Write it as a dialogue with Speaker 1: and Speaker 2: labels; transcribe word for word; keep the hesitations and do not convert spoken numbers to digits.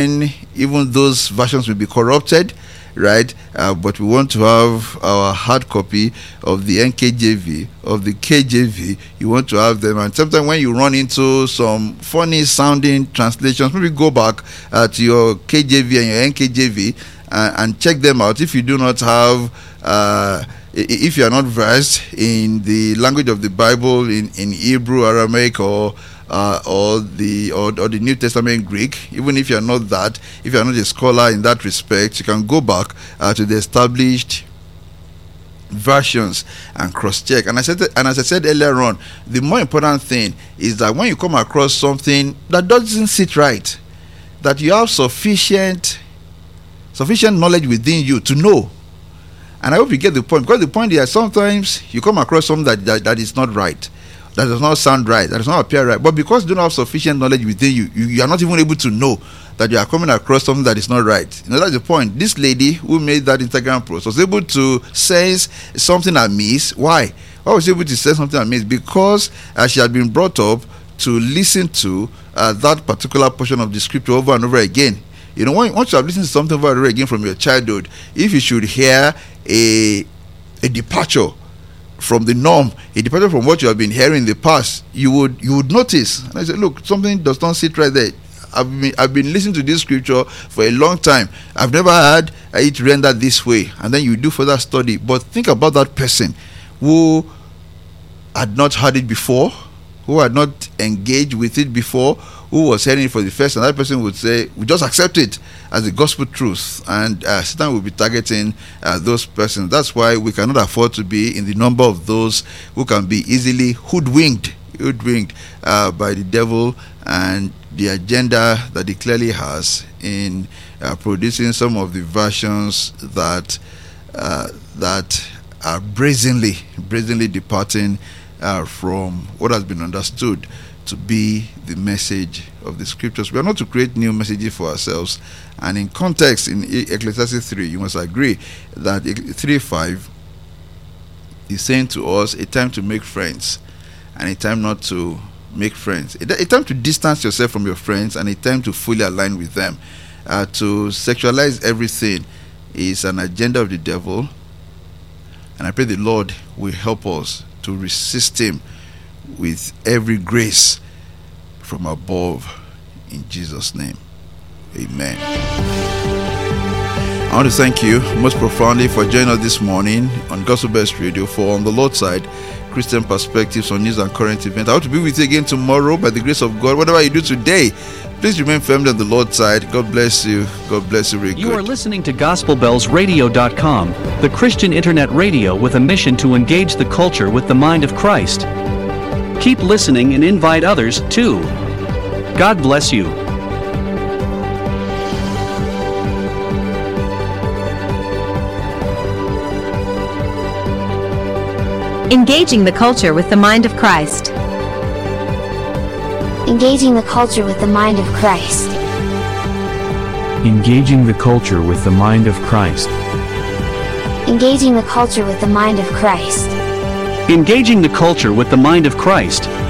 Speaker 1: even those versions will be corrupted, right? Uh, but we want to have our hard copy of the N K J V, of the K J V. You want to have them, and sometimes when you run into some funny sounding translations, maybe go back uh, to your K J V and your N K J V uh, and check them out. If you do not have uh, if you are not versed in the language of the Bible, in, in Hebrew, Aramaic, or Uh, or the or, or the New Testament Greek, even if you are not that, if you are not a scholar in that respect, you can go back uh, to the established versions and cross-check. And I said, and as I said earlier on, the more important thing is that when you come across something that doesn't sit right, that you have sufficient sufficient knowledge within you to know. And I hope you get the point, because the point is sometimes you come across something that, that, that is not right, that does not sound right, that does not appear right, but because you don't have sufficient knowledge within you, you, you are not even able to know that you are coming across something that is not right. You know, that's the point. This lady who made that Instagram post was able to sense something amiss. Why? Why was she able to sense something amiss? Because uh, she had been brought up to listen to uh, that particular portion of the scripture over and over again. You know, when, once you have listened to something over and over again from your childhood, if you should hear a a departure from the norm, a departure from what you have been hearing in the past, you would you would notice. And I said, look, something does not sit right there. I've been I've been listening to this scripture for a long time. I've never heard it rendered this way. And then you do further study. But think about that person who had not heard it before, who had not engaged with it before, who was hearing it for the first time. That person would say, we just accept it as the gospel truth, and uh, Satan will be targeting uh, those persons. That's why we cannot afford to be in the number of those who can be easily hoodwinked, hoodwinked uh, by the devil and the agenda that he clearly has in uh, producing some of the versions that uh, that are brazenly, brazenly departing uh, from what has been understood to be the message of the scriptures. We are not to create new messages for ourselves. And in context, in Ecclesiastes three, you must agree that three five is saying to us a time to make friends and a time not to make friends. A, a time to distance yourself from your friends and a time to fully align with them. Uh, to sexualize everything is an agenda of the devil. And I pray the Lord will help us to resist him with every grace from above, in Jesus' name. Amen. I want to thank you most profoundly for joining us this morning on Gospel Best Radio for On the Lord's Side, Christian Perspectives on News and Current Events. I want to be with you again tomorrow by the grace of God. Whatever you do today, please remain firmly on the Lord's side. God bless you. God bless you. Really good.
Speaker 2: You are listening to Gospel Bells Radio dot com, the Christian internet radio with a mission to engage the culture with the mind of Christ. Keep listening and invite others too. God bless you.
Speaker 3: Engaging the culture with the mind of Christ.
Speaker 4: Engaging the culture with the mind of Christ.
Speaker 5: Engaging the culture with the mind of Christ.
Speaker 4: Engaging the culture with the mind of Christ.
Speaker 2: Engaging the culture with the mind of Christ.